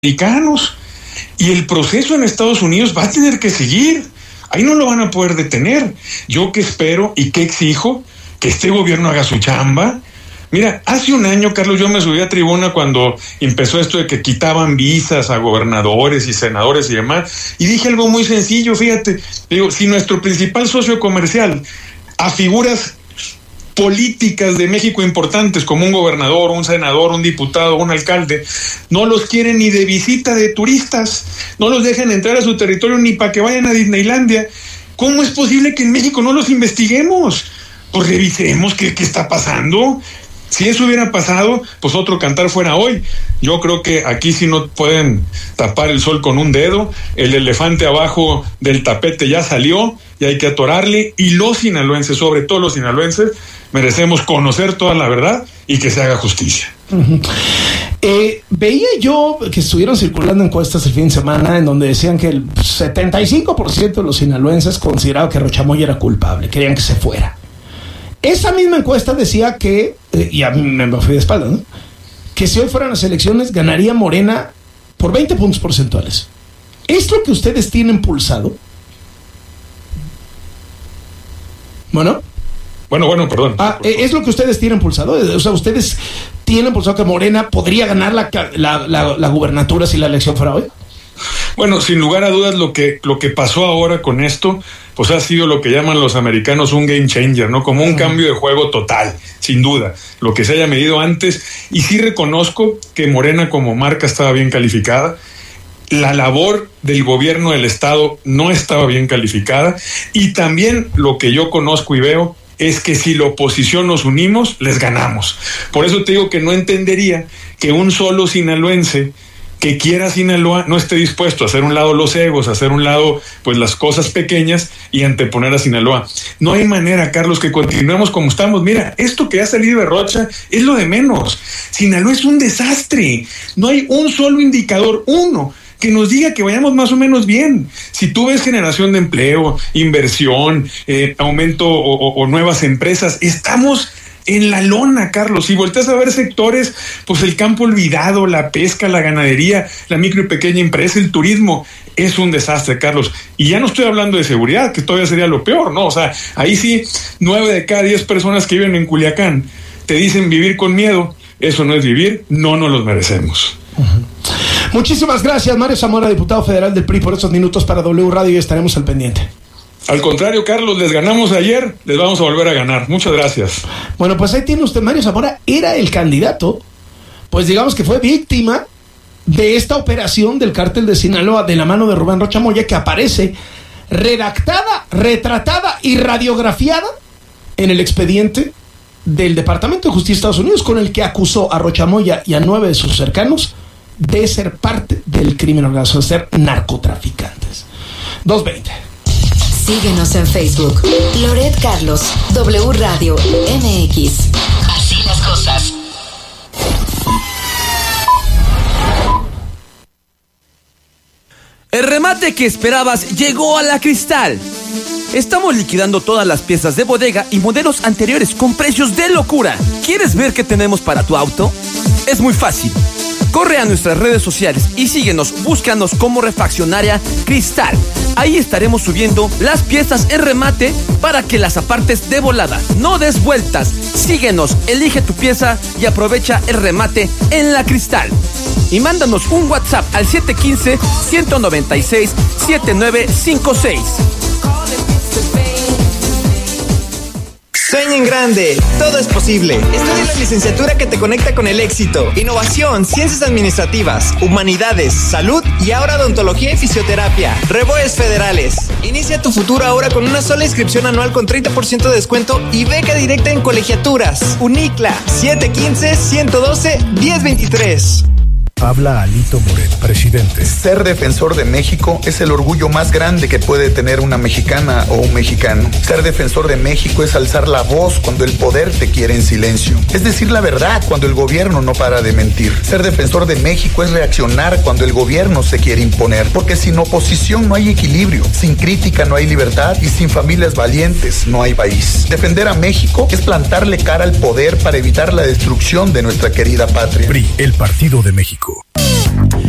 americanos. Y el proceso en Estados Unidos va a tener que seguir. Ahí no lo van a poder detener. Yo que espero y que exijo que este gobierno haga su chamba. Mira, hace un año, Carlos, yo me subí a tribuna cuando empezó esto de que quitaban visas a gobernadores y senadores y demás, y dije algo muy sencillo, fíjate, digo, si nuestro principal socio comercial a figuras políticas de México importantes como un gobernador, un senador, un diputado, un alcalde, no los quieren ni de visita de turistas, no los dejan entrar a su territorio ni para que vayan a Disneylandia, ¿cómo es posible que en México no los investiguemos? Pues revisemos qué está pasando. Si eso hubiera pasado, pues otro cantar fuera hoy. Yo creo que aquí sí no pueden tapar el sol con un dedo. El elefante abajo del tapete ya salió y hay que atorarle. Y los sinaloenses, sobre todo los sinaloenses, merecemos conocer toda la verdad y que se haga justicia. Uh-huh. Veía yo que estuvieron circulando encuestas el fin de semana en donde decían que el 75% de los sinaloenses consideraba que Rochamoya era culpable, querían que se fuera. Esa misma encuesta decía que, y a mí me fui de espalda, ¿no?, que si hoy fueran las elecciones ganaría Morena por 20 puntos porcentuales. ¿Es lo que ustedes tienen pulsado? Bueno, perdón. ¿Es lo que ustedes tienen pulsado? O sea, ¿ustedes tienen pulsado que Morena podría ganar la gubernatura si la elección fuera hoy? Bueno, sin lugar a dudas, lo que pasó ahora con esto, pues ha sido lo que llaman los americanos un game changer, ¿no? Como un cambio de juego total, sin duda, lo que se haya medido antes. Y sí reconozco que Morena como marca estaba bien calificada. La labor del gobierno del estado no estaba bien calificada. Y también lo que yo conozco y veo es que si la oposición nos unimos, les ganamos. Por eso te digo que no entendería que un solo sinaloense que quiera Sinaloa no esté dispuesto a hacer un lado los egos, a hacer un lado pues las cosas pequeñas y anteponer a Sinaloa. No hay manera, Carlos, que continuemos como estamos. Mira, esto que ha salido de Rocha es lo de menos. Sinaloa es un desastre. No hay un solo indicador, uno, que nos diga que vayamos más o menos bien. Si tú ves generación de empleo, inversión, aumento o nuevas empresas, estamos en la lona, Carlos. Si volteas a ver sectores, pues el campo olvidado, la pesca, la ganadería, la micro y pequeña empresa, el turismo, es un desastre, Carlos. Y ya no estoy hablando de seguridad, que todavía sería lo peor, ¿no? O sea, ahí sí, 9 de cada 10 personas que viven en Culiacán te dicen vivir con miedo. Eso no es vivir, no nos los merecemos. Uh-huh. Muchísimas gracias, Mario Zamora, diputado federal del PRI, por estos minutos para W Radio, y estaremos al pendiente. Al contrario, Carlos, les ganamos ayer, les vamos a volver a ganar. Muchas gracias. Bueno, pues ahí tiene usted, Mario Zamora era el candidato, pues digamos que fue víctima de esta operación del cártel de Sinaloa de la mano de Rubén Rocha Moya, que aparece redactada, retratada y radiografiada en el expediente del Departamento de Justicia de Estados Unidos, con el que acusó a Rocha Moya y a 9 de sus cercanos de ser parte del crimen organizado, de ser narcotraficantes. 2:20. Síguenos en Facebook. Loret Carlos, W Radio MX. Así las cosas. El remate que esperabas llegó a la Cristal. Estamos liquidando todas las piezas de bodega y modelos anteriores con precios de locura. ¿Quieres ver qué tenemos para tu auto? Es muy fácil. Corre a nuestras redes sociales y síguenos, búscanos como Refaccionaria Cristal. Ahí estaremos subiendo las piezas en remate para que las apartes de volada. No des vueltas. Síguenos, elige tu pieza y aprovecha el remate en la Cristal. Y mándanos un WhatsApp al 715-196-7956. Sueña en grande, todo es posible. Estudia la licenciatura que te conecta con el éxito. Innovación, ciencias administrativas, humanidades, salud y ahora odontología y fisioterapia. Reboes Federales. Inicia tu futuro ahora con una sola inscripción anual con 30% de descuento y beca directa en colegiaturas. UNICLA, 715-112-1023. Habla Alito Moret, presidente. Ser defensor de México es el orgullo más grande que puede tener una mexicana o un mexicano. Ser defensor de México es alzar la voz cuando el poder te quiere en silencio. Es decir la verdad cuando el gobierno no para de mentir. Ser defensor de México es reaccionar cuando el gobierno se quiere imponer. Porque sin oposición no hay equilibrio, sin crítica no hay libertad y sin familias valientes no hay país. Defender a México es plantarle cara al poder para evitar la destrucción de nuestra querida patria. PRI, el Partido de México.